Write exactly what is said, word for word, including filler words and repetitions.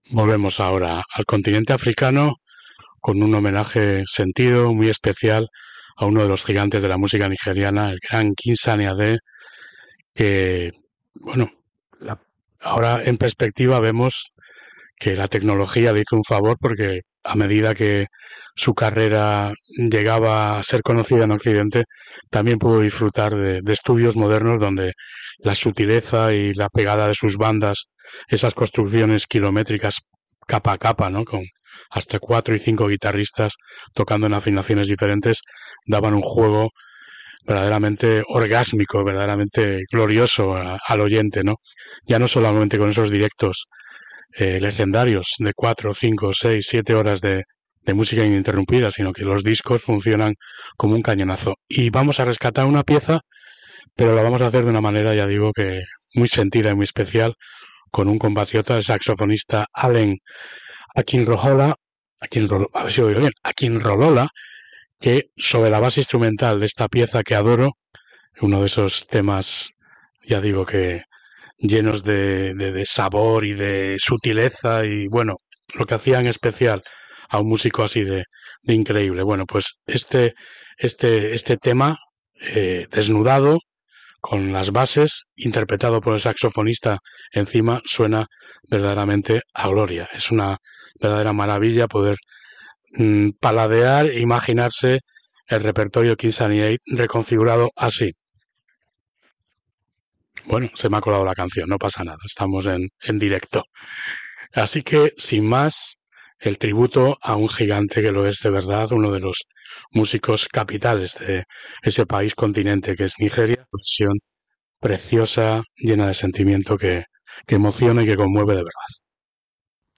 Volvemos ahora al continente africano con un homenaje sentido muy especial a uno de los gigantes de la música nigeriana, el gran King Sunny Ade, que, bueno, la- ahora en perspectiva vemos que la tecnología le hizo un favor porque a medida que su carrera llegaba a ser conocida en Occidente, también pudo disfrutar de, de estudios modernos donde la sutileza y la pegada de sus bandas, esas construcciones kilométricas capa a capa, ¿no? Con hasta cuatro y cinco guitarristas tocando en afinaciones diferentes, daban un juego verdaderamente orgásmico, verdaderamente glorioso a- al oyente, ¿no? Ya no solamente con esos directos eh, legendarios de cuatro, cinco, seis, siete horas de, de música ininterrumpida, sino que los discos funcionan como un cañonazo. Y vamos a rescatar una pieza, pero la vamos a hacer de una manera, ya digo, que muy sentida y muy especial, con un compatriota, el saxofonista Allen Akinrohola, Akinrolo, a ver si lo digo bien, Akinrolola, que sobre la base instrumental de esta pieza que adoro, uno de esos temas, ya digo que llenos de, de, de sabor y de sutileza y bueno, lo que hacía en especial a un músico así de, de increíble. Bueno, pues este, este, este tema eh, desnudado con las bases, interpretado por el saxofonista encima, suena verdaderamente a gloria. Es una verdadera maravilla poder mm, paladear e imaginarse el repertorio King Sunny Eight reconfigurado así. Bueno, se me ha colado la canción, no pasa nada, estamos en, en directo. Así que, sin más, el tributo a un gigante que lo es de verdad, uno de los músicos capitales de ese país continente que es Nigeria, versión preciosa, llena de sentimiento que, que emociona y que conmueve de verdad.